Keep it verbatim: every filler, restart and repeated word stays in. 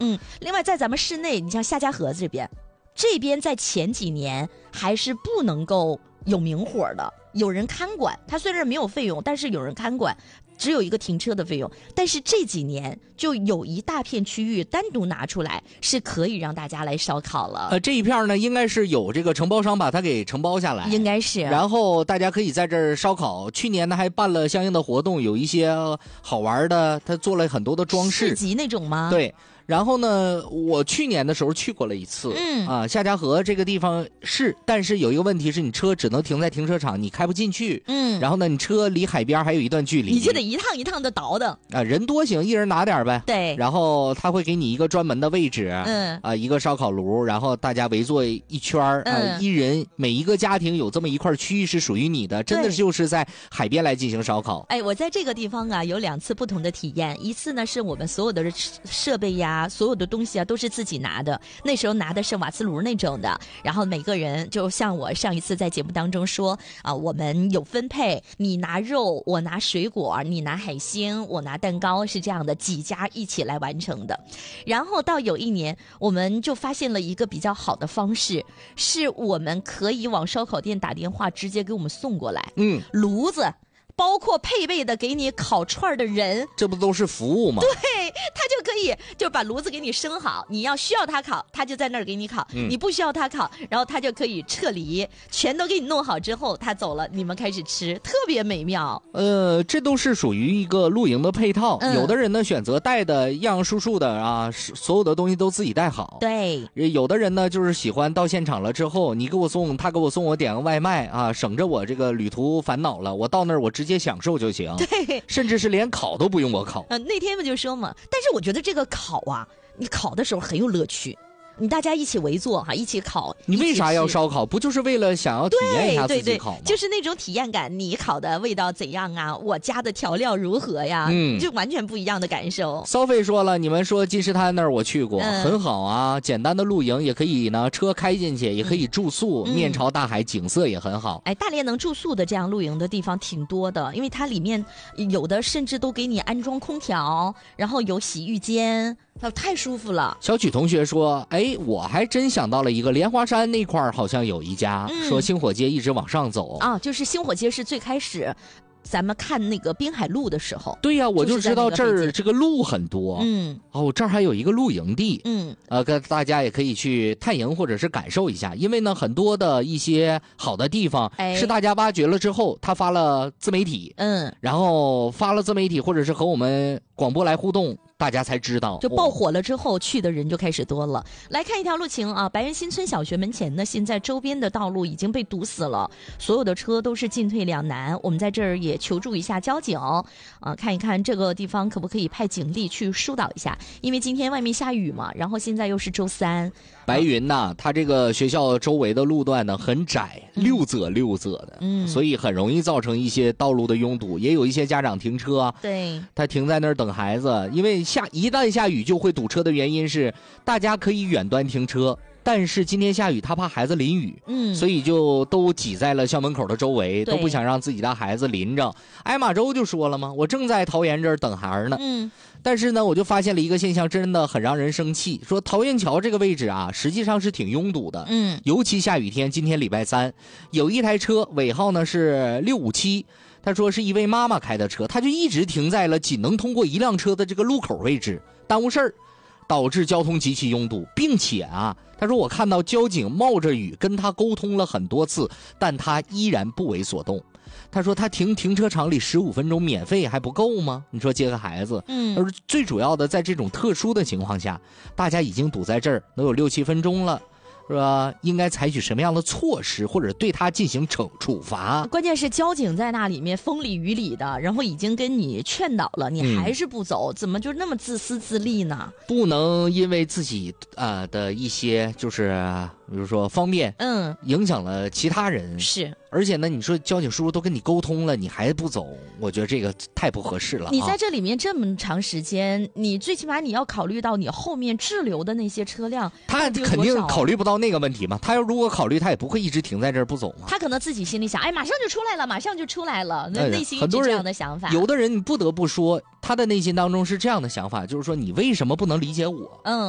嗯，另外在咱们市内，你像夏家河这边，这边在前几年还是不能够有明火的，有人看管，它虽然没有费用，但是有人看管。只有一个停车的费用，但是这几年就有一大片区域单独拿出来，是可以让大家来烧烤了。 呃，这一片呢，应该是有这个承包商把它给承包下来， 应该是。 然后大家可以在这儿烧烤。去年呢还办了相应的活动，有一些好玩的，他做了很多的装饰， 市集那种吗？ 对。然后呢，我去年的时候去过了一次， 嗯啊，夏家河这个地方是，但是有一个问题是你车只能停在停车场，你开不进去， 嗯， 然后呢，你车离海边还有一段距离， 你就得一趟一趟的倒腾啊，人多行，一人拿点呗， 对， 然后他会给你一个专门的位置， 嗯， 啊，一个烧烤炉，然后大家围坐一圈儿，啊， 嗯， 一人每一个家庭有这么一块区域是属于你的，真的就是在海边来进行烧烤。 哎，我在这个地方啊有两次不同的体验，一次呢是我们所有的设备呀，所有的东西啊都是自己拿的，那时候拿的是瓦斯炉那种的，然后每个人就像我上一次在节目当中说啊，我们有分配，你拿肉，我拿水果，你拿海鲜，我拿蛋糕，是这样的，几家一起来完成的。然后到有一年，我们就发现了一个比较好的方式，是我们可以往烧烤店打电话，直接给我们送过来， 嗯， 炉子。包括配备的给你烤串的人， 这不都是服务吗？ 对，他就可以就把炉子给你生好，你要需要他烤，他就在那儿给你烤，嗯，你不需要他烤，然后他就可以撤离，全都给你弄好之后他走了，你们开始吃，特别美妙。 呃，这都是属于一个露营的配套，嗯，有的人呢选择带的样样数数的啊，所有的东西都自己带好， 对， 有的人呢就是喜欢到现场了之后，你给我送，他给我送，我点个外卖啊，省着我这个旅途烦恼了，我到那儿我直接享受就行， 对， 甚至是连烤都不用我烤。 呃，那天不就说嘛，但是我觉得这个烤啊，你烤的时候很有乐趣。你大家一起围坐哈，一起烤。 你为啥要烧烤？不就是为了想要体验一下自己烤吗？ 对对对，就是那种体验感。你烤的味道怎样啊？我加的调料如何呀？ 嗯， 就完全不一样的感受。 骚菲说了，你们说金石滩那儿我去过，嗯，很好啊，简单的露营也可以呢，车开进去也可以住宿，嗯，面朝大海，景色也很好。 哎，大连能住宿的这样露营的地方挺多的，因为它里面有的甚至都给你安装空调，然后有洗浴间。太舒服了。 小曲同学说，哎，我还真想到了一个莲花山那块好像有一家，嗯，说星火街一直往上走啊，就是星火街是最开始咱们看那个滨海路的时候。 对呀，我就知道这儿这个路很多， 嗯， 哦，这儿还有一个露营地， 嗯， 呃，跟大家也可以去探营或者是感受一下，因为呢，很多的一些好的地方是大家挖掘了之后，他发了自媒体， 嗯， 然后发了自媒体或者是和我们广播来互动。大家才知道， 就爆火了之后，去的人就开始多了。来看一条路情啊，白云新村小学门前呢，现在周边的道路已经被堵死了，所有的车都是进退两难。我们在这儿也求助一下交警啊，看一看这个地方可不可以派警力去疏导一下，因为今天外面下雨嘛，然后现在又是周三。 白云呐、啊，它这个学校周围的路段呢很窄，六侧六侧的，嗯，所以很容易造成一些道路的拥堵，也有一些家长停车， 对， 他停在那儿等孩子，因为下一旦下雨就会堵车的原因是，大家可以远端停车，但是今天下雨，他怕孩子淋雨，嗯，所以就都挤在了校门口的周围，都不想让自己的孩子淋着。艾玛周就说了嘛，我正在桃园这儿等孩儿呢，嗯，但是呢，我就发现了一个现象，真的很让人生气。说桃园桥这个位置啊，实际上是挺拥堵的，嗯，尤其下雨天，今天礼拜三，有一台车尾号呢是六五七。他说是一位妈妈开的车，他就一直停在了仅能通过一辆车的这个路口位置，耽误事儿，导致交通极其拥堵，并且啊，他说我看到交警冒着雨跟他沟通了很多次，但他依然不为所动。他说他停停车场里十五分钟免费还不够吗？你说接个孩子，嗯，他说最主要的在这种特殊的情况下，大家已经堵在这儿能有六七分钟了。是吧？应该采取什么样的措施，或者对他进行惩处罚？ 关键是交警在那里面风里雨里的，然后已经跟你劝导了，你还是不走，嗯、怎么就那么自私自利呢？ 不能因为自己呃的一些就是比如说方便，嗯，影响了其他人。 是， 而且呢，你说交警叔叔都跟你沟通了，你还不走，我觉得这个太不合适了。 你在这里面这么长时间，你最起码你要考虑到你后面滞留的那些车辆， 他肯定考虑不到那个问题嘛。他要如果考虑，他也不会一直停在这儿不走嘛。 他可能自己心里想，哎，马上就出来了，马上就出来了，那内心一直这样的想法。 有的人你不得不说，他的内心当中是这样的想法，就是说你为什么不能理解我？ 嗯。